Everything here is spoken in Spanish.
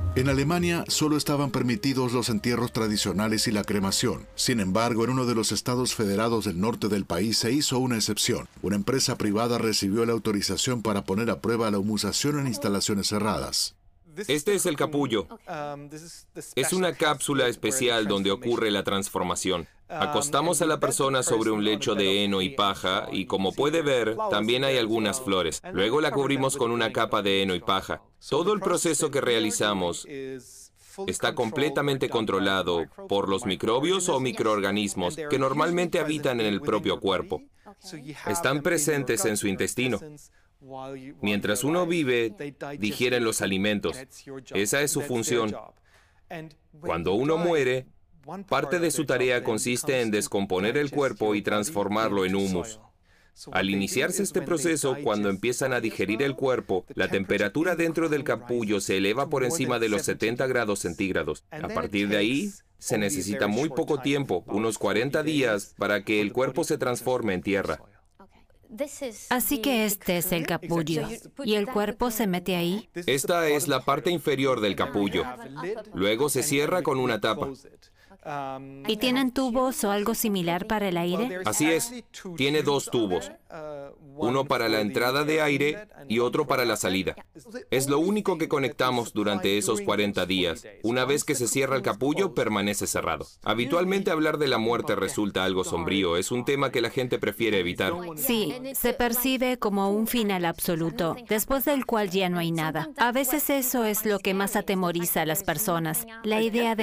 En Alemania solo estaban permitidos los entierros tradicionales y la cremación. Sin embargo, en uno de los estados federados del norte del país se hizo una excepción. Una empresa privada recibió la autorización para poner a prueba la humización en instalaciones cerradas. Este es el capullo. Es una cápsula especial donde ocurre la transformación. Acostamos a la persona sobre un lecho de heno y paja y, como puede ver, también hay algunas flores. Luego la cubrimos con una capa de heno y paja. Todo el proceso que realizamos está completamente controlado por los microbios o microorganismos que normalmente habitan en el propio cuerpo. Están presentes en su intestino. Mientras uno vive, digieren los alimentos. Esa es su función. Cuando uno muere, parte de su tarea consiste en descomponer el cuerpo y transformarlo en humus. Al iniciarse este proceso, cuando empiezan a digerir el cuerpo, la temperatura dentro del capullo se eleva por encima de los 70 grados centígrados. A partir de ahí, se necesita muy poco tiempo, unos 40 días, para que el cuerpo se transforme en tierra. Así que este es el capullo. ¿Y el cuerpo se mete ahí? Esta es la parte inferior del capullo. Luego se cierra con una tapa. ¿Y tienen tubos o algo similar para el aire? Así es. Tiene dos tubos. Uno para la entrada de aire y otro para la salida. Es lo único que conectamos durante esos 40 días. Una vez que se cierra el capullo, permanece cerrado. Habitualmente hablar de la muerte resulta algo sombrío. Es un tema que la gente prefiere evitar. Sí, se percibe como un final absoluto, después del cual ya no hay nada. A veces eso es lo que más atemoriza a las personas, la idea de